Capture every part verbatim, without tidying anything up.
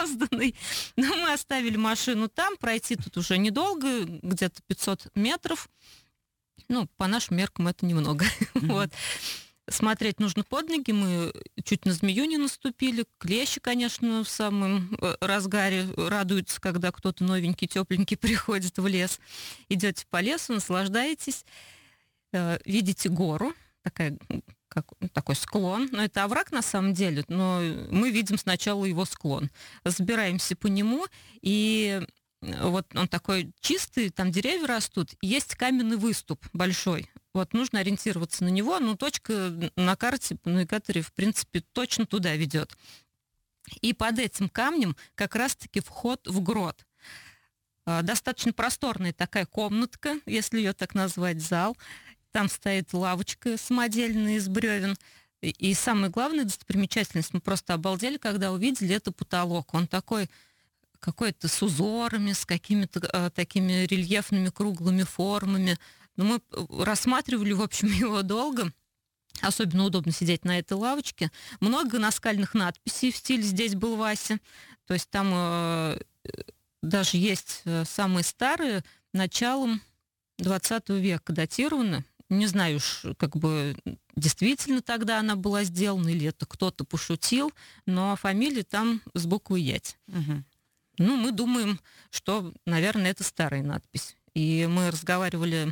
созданный. Но мы оставили машину там, пройти тут уже недолго, где-то пятьсот метров. Ну, по нашим меркам это немного. Mm-hmm. Вот. Смотреть нужно под ноги, мы чуть на змею не наступили. Клещи, конечно, в самом разгаре радуются, когда кто-то новенький, тепленький приходит в лес. Идете по лесу, наслаждаетесь, видите гору, такая, как, такой склон. Но это овраг на самом деле, но мы видим сначала его склон. Забираемся по нему, и вот он такой чистый, там деревья растут, есть каменный выступ большой. Вот нужно ориентироваться на него, но точка на карте, по навигаторе, в принципе, точно туда ведет. И под этим камнем как раз-таки вход в грот. Достаточно просторная такая комнатка, если ее так назвать, зал. Там стоит лавочка самодельная из бревен. И самая главная достопримечательность, мы просто обалдели, когда увидели, это потолок. Он такой какой-то с узорами, с какими-то а, такими рельефными круглыми формами. Но мы рассматривали, в общем, его долго. Особенно удобно сидеть на этой лавочке. Много наскальных надписей в стиле «Здесь был Вася». То есть там э, даже есть самые старые, началом двадцатого века датированы. Не знаю уж, как бы действительно тогда она была сделана, или это кто-то пошутил, но фамилия там с буквой «Ять». Угу. Ну, мы думаем, что, наверное, это старая надпись. И мы разговаривали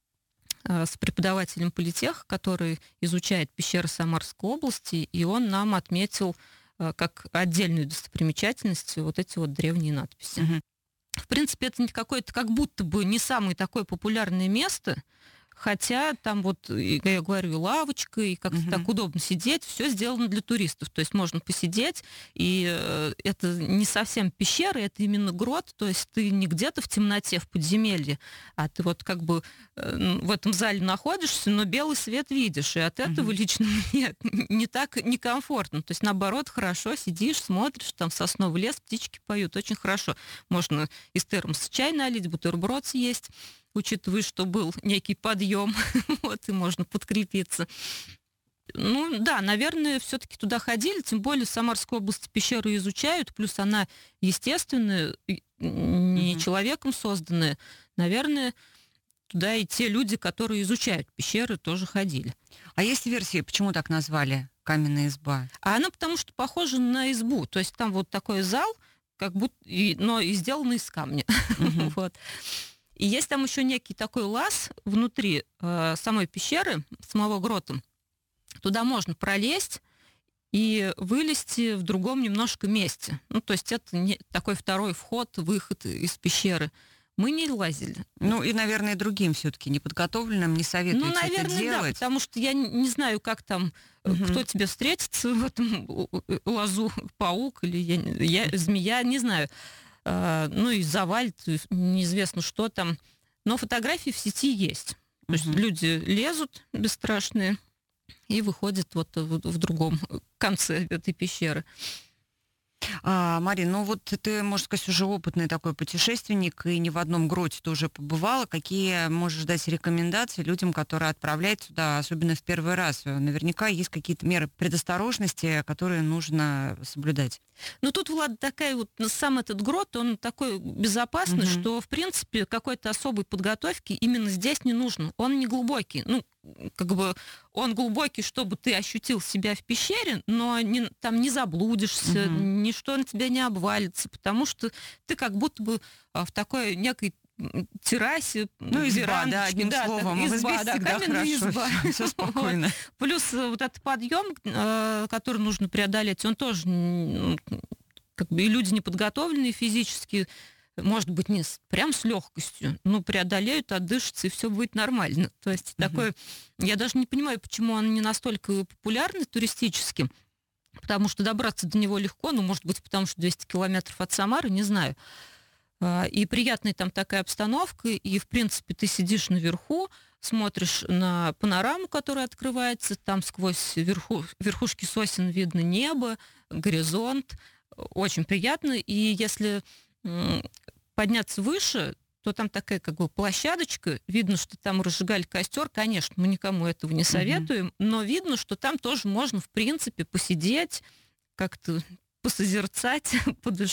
с преподавателем политеха, который изучает пещеры Самарской области, и он нам отметил как отдельную достопримечательность вот эти вот древние надписи. Угу. В принципе, это какое-то как будто бы не самое такое популярное место, хотя там вот, я говорю, и лавочка, и как-то угу. так удобно сидеть, все сделано для туристов. То есть можно посидеть, и это не совсем пещера, это именно грот, то есть ты не где-то в темноте, в подземелье, а ты вот как бы в этом зале находишься, но белый свет видишь, и от этого угу. лично мне не так некомфортно. То есть наоборот, хорошо, сидишь, смотришь, там сосновый лес, птички поют, очень хорошо. Можно из термоса чай налить, бутерброд съесть, учитывая, что был некий подъем, вот, и можно подкрепиться. Ну, да, наверное, все-таки туда ходили, тем более в Самарской области пещеры изучают, плюс она естественная, не mm-hmm. человеком созданная. Наверное, туда и те люди, которые изучают пещеры, тоже ходили. А есть версия, почему так назвали «Каменная изба»? А она потому что похожа на избу, то есть там вот такой зал, как будто, но и сделанный из камня. Mm-hmm. Вот. И есть там еще некий такой лаз внутри э, самой пещеры, самого грота. Туда можно пролезть и вылезти в другом немножко месте. Ну, то есть это не, такой второй вход, выход из пещеры. Мы не лазили. Ну, и, наверное, другим все-таки неподготовленным не советуете ну, наверное, это делать. Да, потому что я не, не знаю, как там, угу. кто тебе встретится в этом лазу, паук или я, я, змея, не знаю. Ну и завалит, неизвестно что там. Но фотографии в сети есть. То есть uh-huh. люди лезут бесстрашные и выходят вот в, в другом конце этой пещеры. А, Марина, ну вот ты, можно сказать, уже опытный такой путешественник, и не в одном гроте ты уже побывала. Какие можешь дать рекомендации людям, которые отправляются туда, особенно в первый раз? Наверняка есть какие-то меры предосторожности, которые нужно соблюдать. Ну, тут, Влад, такая вот, сам этот грот, он такой безопасный, угу. что, в принципе, какой-то особой подготовки именно здесь не нужно. Он не глубокий. Ну, как бы он глубокий, чтобы ты ощутил себя в пещере, но не, там не заблудишься, угу. ничто на тебя не обвалится, потому что ты как будто бы в такой некой террасе, ну, изба, да, одним да, словом. Изба, да, каменная изба. Все, все спокойно. Вот. Плюс вот этот подъем, который нужно преодолеть, он тоже, как бы, и люди неподготовленные физически, может быть, не с, прям с легкостью, но преодолеют, отдышатся, и все будет нормально. То есть uh-huh. такое... Я даже не понимаю, почему он не настолько популярный туристически, потому что добраться до него легко, ну, может быть, потому что двести километров от Самары, не знаю. И приятная там такая обстановка, и, в принципе, ты сидишь наверху, смотришь на панораму, которая открывается, там сквозь верху, верхушки сосен видно небо, горизонт, очень приятно, и если подняться выше, то там такая как бы площадочка, видно, что там разжигали костер, конечно, мы никому этого не советуем, mm-hmm. но видно, что там тоже можно, в принципе, посидеть, как-то посозерцать, подышать.